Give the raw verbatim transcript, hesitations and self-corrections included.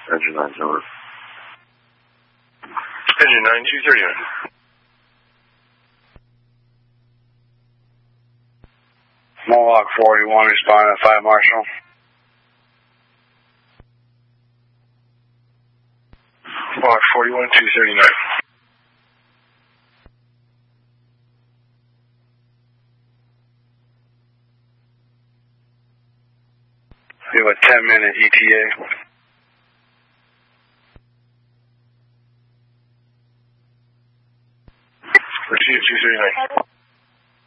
Engine nine, over. Engine nine, two thirty-nine. Mohawk forty-one, responding to five Marshall. Mohawk forty-one, two thirty-nine. We have a ten minute E T A. Proceed two thirty-nine.